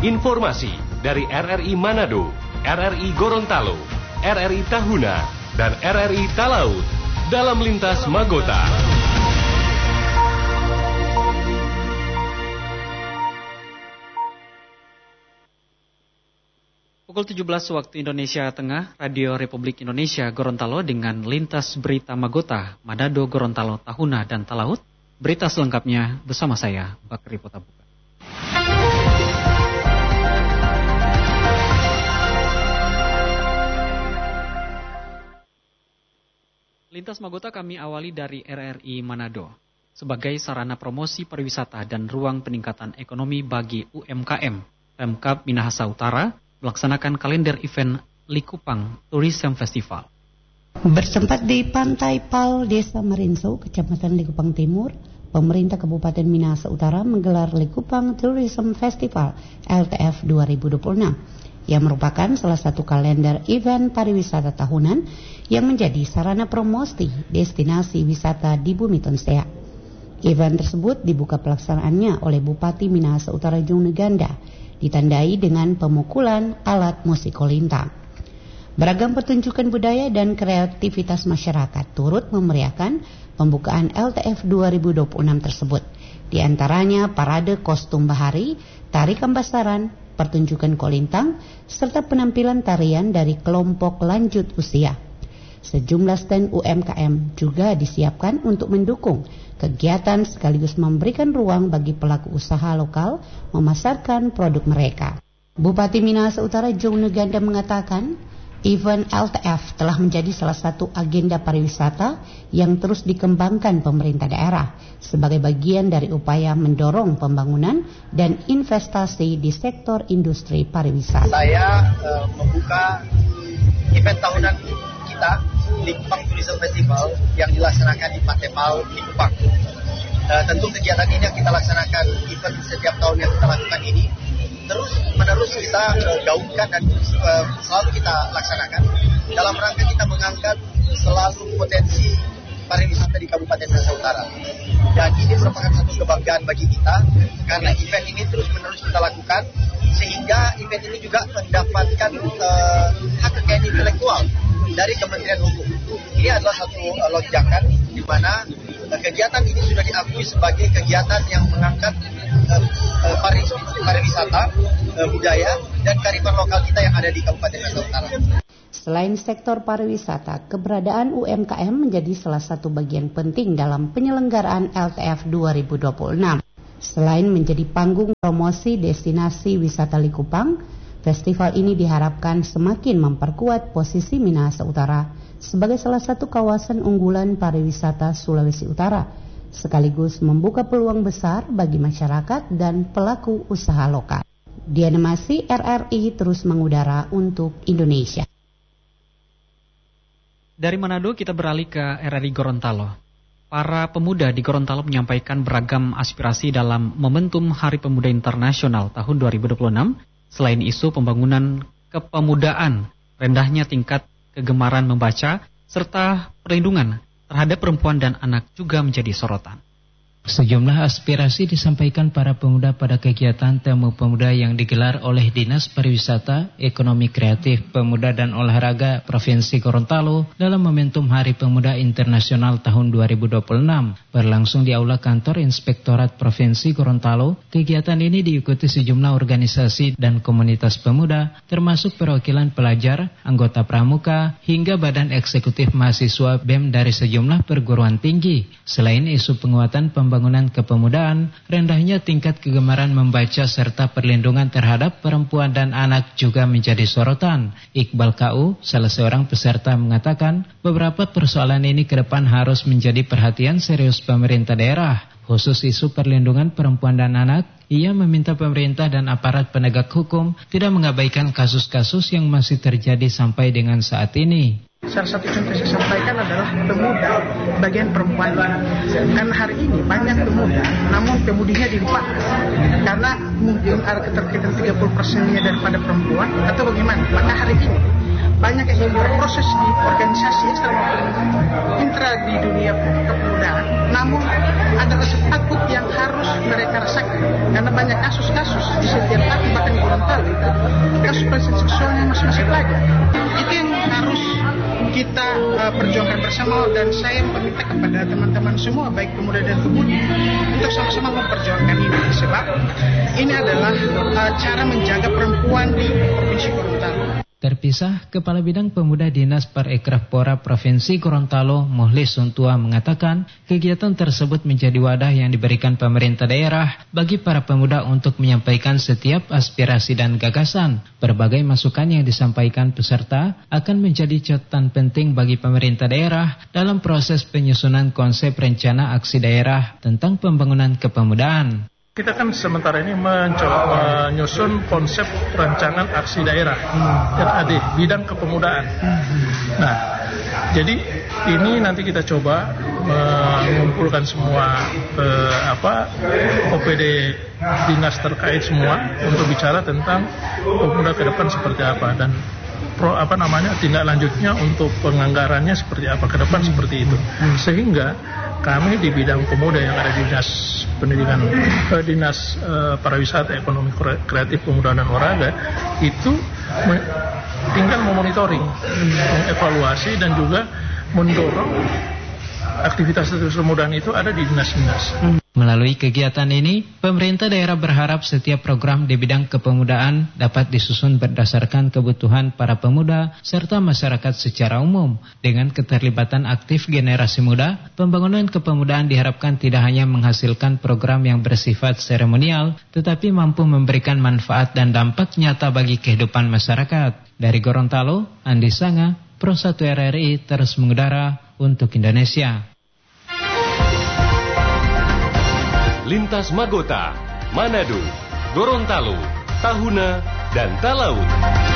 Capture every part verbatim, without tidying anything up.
Informasi dari R R I Manado, R R I Gorontalo, R R I Tahuna, dan R R I Talaut dalam Lintas Magota. Pukul tujuh belas waktu Indonesia Tengah, Radio Republik Indonesia Gorontalo dengan Lintas Berita Magota, Manado, Gorontalo, Tahuna, dan Talaut. Berita selengkapnya bersama saya, Bakri Potabuka. Lintas Magota kami awali dari R R I Manado. Sebagai sarana promosi pariwisata dan ruang peningkatan ekonomi bagi U M K M, Pemkab Minahasa Utara melaksanakan kalender event Likupang Tourism Festival. Bertempat di Pantai Pal, Desa Marinso, Kecamatan Likupang Timur, pemerintah Kabupaten Minahasa Utara menggelar Likupang Tourism Festival L T F dua ribu dua puluh enam yang merupakan salah satu kalender event pariwisata tahunan yang menjadi sarana promosi destinasi wisata di Bumi Tonsea. Event tersebut dibuka pelaksanaannya oleh Bupati Minahasa Utara Jung Neganda, ditandai dengan pemukulan alat musik kolintang. Beragam pertunjukan budaya dan kreativitas masyarakat turut memeriahkan pembukaan L T F dua ribu dua puluh enam tersebut. Di antaranya parade kostum bahari, tari kambasaran, pertunjukan kolintang, serta penampilan tarian dari kelompok lanjut usia. Sejumlah stand U M K M juga disiapkan untuk mendukung kegiatan sekaligus memberikan ruang bagi pelaku usaha lokal memasarkan produk mereka. Bupati Minahasa Utara Jung Neganda mengatakan, event L T F telah menjadi salah satu agenda pariwisata yang terus dikembangkan pemerintah daerah sebagai bagian dari upaya mendorong pembangunan dan investasi di sektor industri pariwisata. Saya uh, membuka event tahunan kita, Likupang Tourism Festival, yang dilaksanakan di Pantai Pal, Likupang. Uh, tentu kegiatan ini yang kita laksanakan, event setiap tahun yang kita lakukan ini, terus menerus kita uh, gaungkan dan uh, selalu kita laksanakan dalam rangka kita mengangkat selalu potensi pariwisata di Kabupaten Minahasa Utara. Dan ini merupakan satu kebanggaan bagi kita karena event ini terus menerus kita lakukan sehingga event ini juga mendapatkan uh, hak kekayaan intelektual dari Kementerian Hukum. Ini adalah satu uh, lonjakan di mana uh, kegiatan ini sudah diakui sebagai kegiatan yang mengangkat uh, uh, pariwisata, uh, budaya, dan kearifan lokal kita yang ada di Kabupaten Minahasa Utara. Selain sektor pariwisata, keberadaan U M K M menjadi salah satu bagian penting dalam penyelenggaraan L T F dua ribu dua puluh enam. Selain menjadi panggung promosi destinasi wisata Likupang, festival ini diharapkan semakin memperkuat posisi Minahasa Utara sebagai salah satu kawasan unggulan pariwisata Sulawesi Utara, sekaligus membuka peluang besar bagi masyarakat dan pelaku usaha lokal. Diana Masih, R R I terus mengudara untuk Indonesia. Dari Manado kita beralih ke R R I Gorontalo. Para pemuda di Gorontalo menyampaikan beragam aspirasi dalam momentum Hari Pemuda Internasional tahun dua ribu dua puluh enam. Selain isu pembangunan kepemudaan, rendahnya tingkat kegemaran membaca, serta perlindungan terhadap perempuan dan anak juga menjadi sorotan. Sejumlah aspirasi disampaikan para pemuda pada kegiatan Temu Pemuda yang digelar oleh Dinas Pariwisata, Ekonomi Kreatif, Pemuda dan Olahraga Provinsi Gorontalo dalam momentum Hari Pemuda Internasional tahun dua ribu dua puluh enam. Berlangsung di Aula Kantor Inspektorat Provinsi Gorontalo, kegiatan ini diikuti sejumlah organisasi dan komunitas pemuda, termasuk perwakilan pelajar, anggota pramuka, hingga badan eksekutif mahasiswa B E M dari sejumlah perguruan tinggi. Selain isu penguatan pembangunan Pembangunan kepemudaan, rendahnya tingkat kegemaran membaca serta perlindungan terhadap perempuan dan anak juga menjadi sorotan. Iqbal K U, salah seorang peserta, mengatakan beberapa persoalan ini ke depan harus menjadi perhatian serius pemerintah daerah, khusus isu perlindungan perempuan dan anak. Ia meminta pemerintah dan aparat penegak hukum tidak mengabaikan kasus-kasus yang masih terjadi sampai dengan saat ini. Salah satu contoh yang saya sampaikan adalah pemuda bagian perempuan. Karena hari ini banyak pemuda, namun pemudinya dilipat. Karena mungkin ada keterkaitan tiga puluh persennya daripada perempuan atau bagaimana. Maka hari ini banyak yang berproses di organisasi ekstra maupun intra di dunia kepemudaan. Namun ada rasa takut yang harus mereka rasakan karena banyak kasus-kasus di setiap tahun, bahkan di Gorontalo itu kasus pelecehan seksualnya masih-masih pelajar. Itu yang harus kita uh, perjuangkan bersama, dan saya meminta kepada teman-teman semua baik pemuda dan pemudi untuk sama-sama memperjuangkan ini, sebab ini adalah uh, cara menjaga perempuan di Provinsi Gorontalo. Terpisah, Kepala Bidang Pemuda Dinas Parekraf Pora Provinsi Gorontalo, Muhlis Suntua mengatakan kegiatan tersebut menjadi wadah yang diberikan pemerintah daerah bagi para pemuda untuk menyampaikan setiap aspirasi dan gagasan. Berbagai masukan yang disampaikan peserta akan menjadi catatan penting bagi pemerintah daerah dalam proses penyusunan konsep rencana aksi daerah tentang pembangunan kepemudaan. Kita kan sementara ini mencoba menyusun konsep rancangan aksi daerah R A D bidang kepemudaan. Nah, jadi ini nanti kita coba mengumpulkan semua eh, apa O P D dinas terkait semua untuk bicara tentang pemuda ke depan seperti apa, dan pro apa namanya tindak lanjutnya untuk penganggarannya seperti apa ke depan seperti itu. Sehingga kami di bidang pemuda yang ada di Dinas Pendidikan, eh, Dinas eh, Pariwisata, Ekonomi Kreatif, Pemuda dan Olahraga itu me- tinggal memonitoring, mengevaluasi dan juga mendorong aktivitas kepemudaan itu ada di dinas-dinas. Melalui kegiatan ini, pemerintah daerah berharap setiap program di bidang kepemudaan dapat disusun berdasarkan kebutuhan para pemuda serta masyarakat secara umum. Dengan keterlibatan aktif generasi muda, pembangunan kepemudaan diharapkan tidak hanya menghasilkan program yang bersifat seremonial, tetapi mampu memberikan manfaat dan dampak nyata bagi kehidupan masyarakat. Dari Gorontalo, Andi Sanga, Pro satu R R I terus mengudara untuk Indonesia. Lintas Magota, Manado, Gorontalo, Tahuna, dan Talaut.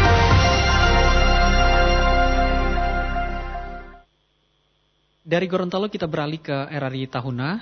Dari Gorontalo kita beralih ke R R I Tahuna.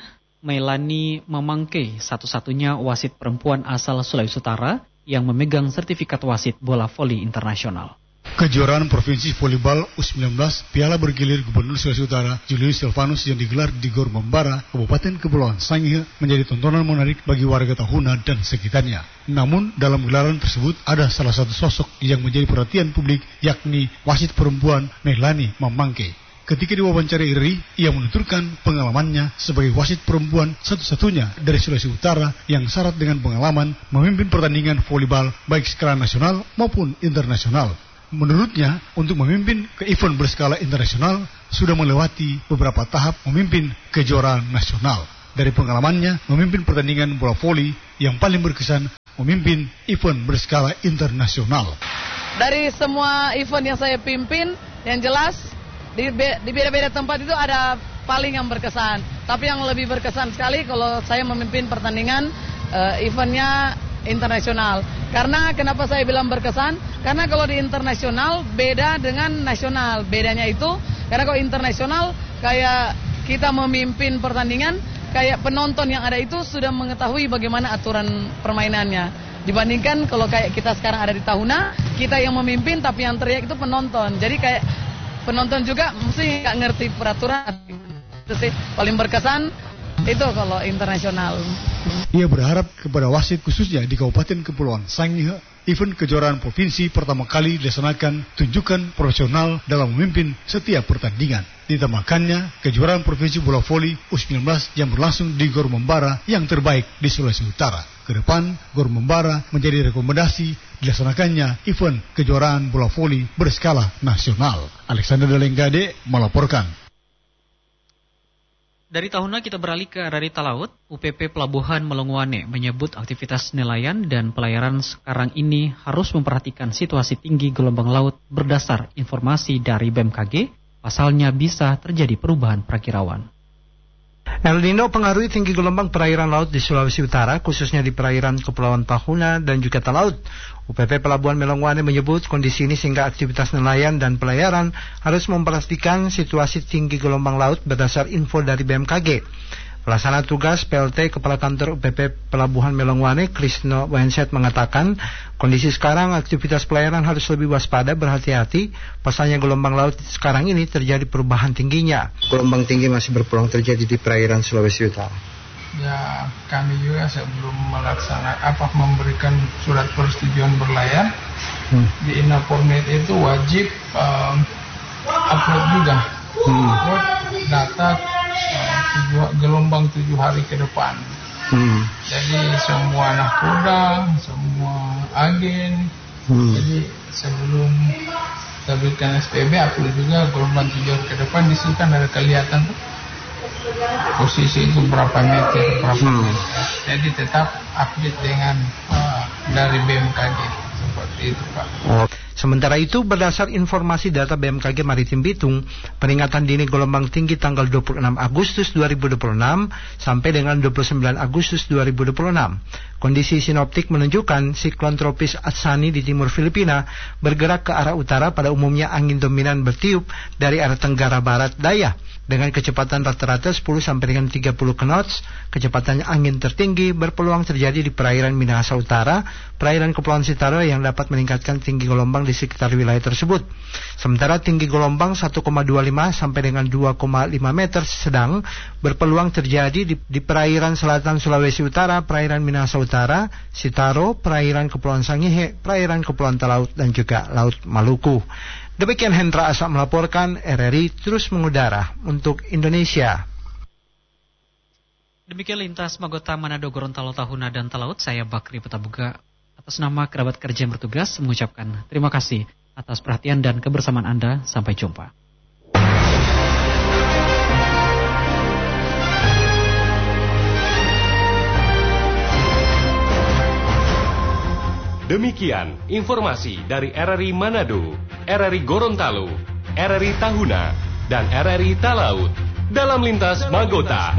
Melani Mamangke, satu-satunya wasit perempuan asal Sulawesi Utara yang memegang sertifikat wasit bola voli internasional. Kejuaraan Provinsi Volleyball U sembilan belas Piala Bergilir Gubernur Sulawesi Utara Julius Silvanus yang digelar di Gor Membara, Kabupaten Kepulauan Sangihe menjadi tontonan menarik bagi warga Tahuna dan sekitarnya. Namun dalam gelaran tersebut ada salah satu sosok yang menjadi perhatian publik, yakni wasit perempuan Melani Mamangke. Ketika diwawancarai R R I, ia menuturkan pengalamannya sebagai wasit perempuan satu-satunya dari Sulawesi Utara yang syarat dengan pengalaman memimpin pertandingan volleyball baik skala nasional maupun internasional. Menurutnya, untuk memimpin ke event berskala internasional sudah melewati beberapa tahap memimpin kejuaraan nasional. Dari pengalamannya memimpin pertandingan bola voli, yang paling berkesan memimpin event berskala internasional. Dari semua event yang saya pimpin, yang jelas di, be- di beda-beda tempat itu ada paling yang berkesan. Tapi yang lebih berkesan sekali kalau saya memimpin pertandingan uh, eventnya internasional. Karena kenapa saya bilang berkesan? Karena kalau di internasional beda dengan nasional. Bedanya itu karena kalau internasional kayak kita memimpin pertandingan, kayak penonton yang ada itu sudah mengetahui bagaimana aturan permainannya. Dibandingkan kalau kayak kita sekarang ada di Tahuna, kita yang memimpin tapi yang teriak itu penonton. Jadi kayak penonton juga mesti nggak ngerti peraturan. Itu sih paling berkesan itu kalau internasional. Ia berharap kepada wasit khususnya di Kabupaten Kepulauan Sangihe, event kejuaraan provinsi pertama kali dilaksanakan tunjukkan profesional dalam memimpin setiap pertandingan. Ditambahkannya kejuaraan provinsi bola voli U sembilan belas yang berlangsung di Gor Membara yang terbaik di Sulawesi Utara. Kedepan, Gor Membara menjadi rekomendasi dilaksanakannya event kejuaraan bola voli berskala nasional. Alexander Dalenggade melaporkan. Dari Tahuna kita beralih ke R R I Talaut. U P P Pelabuhan Melonguane menyebut aktivitas nelayan dan pelayaran sekarang ini harus memperhatikan situasi tinggi gelombang laut berdasar informasi dari B M K G. Pasalnya bisa terjadi perubahan perakiraan. El Nino pengaruhi tinggi gelombang perairan laut di Sulawesi Utara, khususnya di perairan Kepulauan Tahuna dan juga Talaut. U P P Pelabuhan Melonguane menyebut kondisi ini sehingga aktivitas nelayan dan pelayaran harus memperhatikan situasi tinggi gelombang laut berdasar info dari B M K G. Pelaksana tugas P L T Kepala Kantor U P P Pelabuhan Melongwane, Krisno Wenset, mengatakan kondisi sekarang aktivitas pelayaran harus lebih waspada, berhati-hati. Pasalnya gelombang laut sekarang ini terjadi perubahan tingginya. Gelombang tinggi masih berpeluang terjadi di perairan Sulawesi Utara. Ya, kami juga sebelum melaksanakan apa memberikan surat persetujuan berlayar hmm. di Inapornet itu wajib um, upload juga hmm. upload data uh, tujuh, gelombang tujuh hari ke depan. Hmm. Jadi semua nahkoda, semua agen. Hmm. Jadi sebelum terbitkan S P B upload juga gelombang tujuh hari ke depan. Di situ kan ada kelihatan tuh posisi itu berapa meter, berapa hmm. meter. Jadi tetap update dengan uh, dari B M K G seperti itu, Pak. Oh. Sementara itu, berdasar informasi data B M K G Maritim Bitung, peringatan dini gelombang tinggi tanggal dua puluh enam Agustus dua ribu dua puluh enam sampai dengan dua puluh sembilan Agustus dua ribu dua puluh enam. Kondisi sinoptik menunjukkan siklon tropis Atsani di timur Filipina bergerak ke arah utara, pada umumnya angin dominan bertiup dari arah tenggara barat daya dengan kecepatan rata-rata sepuluh sampai dengan tiga puluh knots. Kecepatan angin tertinggi berpeluang terjadi di perairan Minahasa Utara, perairan Kepulauan Sitaro yang dapat meningkatkan tinggi gelombang di sekitar wilayah tersebut. Sementara tinggi gelombang satu koma dua lima sampai dengan dua koma lima meter sedang berpeluang terjadi di, di perairan selatan Sulawesi Utara, perairan Minahasa Utara, Sitaro, perairan Kepulauan Sangihe, perairan Kepulauan Talaut, dan juga Laut Maluku. Demikian Hendra Asa melaporkan, R R I terus mengudara untuk Indonesia. Demikian lintas Magota Manado, Gorontalo, Tahuna, dan Talaut. Saya Bakri Petabuga atas nama kerabat kerja yang bertugas mengucapkan terima kasih atas perhatian dan kebersamaan Anda. Sampai jumpa. Demikian informasi dari R R I Manado, R R I Gorontalo, R R I Tahuna, dan R R I Talaut dalam lintas Magota.